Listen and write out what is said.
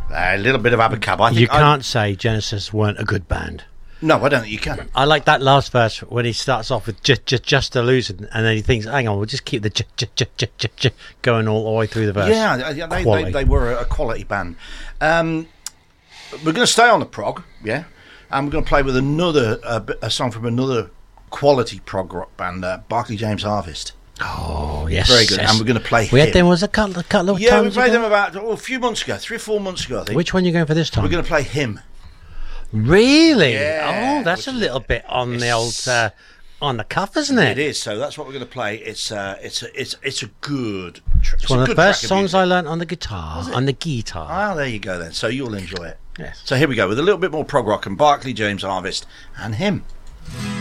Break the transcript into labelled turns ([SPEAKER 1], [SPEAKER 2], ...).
[SPEAKER 1] A little bit of Abacab. I think
[SPEAKER 2] You can't say Genesis weren't a good band.
[SPEAKER 1] No, I don't think you can.
[SPEAKER 2] I like that last verse when he starts off with just illusion, and then he thinks, "Hang on, we'll just keep the going all the way through the verse."
[SPEAKER 1] Yeah, they were a quality band. We're going to stay on the prog, yeah, and we're going to play with a song from another quality prog rock band, Barclay James Harvest.
[SPEAKER 2] Oh, yes.
[SPEAKER 1] Very good.
[SPEAKER 2] Yes.
[SPEAKER 1] And we're going to play
[SPEAKER 2] We
[SPEAKER 1] him.
[SPEAKER 2] had them was a couple of times
[SPEAKER 1] we played
[SPEAKER 2] ago?
[SPEAKER 1] them about a few months ago, 3 or 4 months ago, I think.
[SPEAKER 2] Which one are you going for this time?
[SPEAKER 1] We're going to play him.
[SPEAKER 2] Really?
[SPEAKER 1] Yeah,
[SPEAKER 2] Oh, that's a little bit on the old on the cuff, isn't it?
[SPEAKER 1] It is. So that's what we're going to play. It's a good.
[SPEAKER 2] It's one of the first songs I learnt on the guitar. On the guitar.
[SPEAKER 1] Ah, there you go then. So you'll enjoy it.
[SPEAKER 2] Yes.
[SPEAKER 1] So here we go with a little bit more prog rock and Barclay James Harvest and him.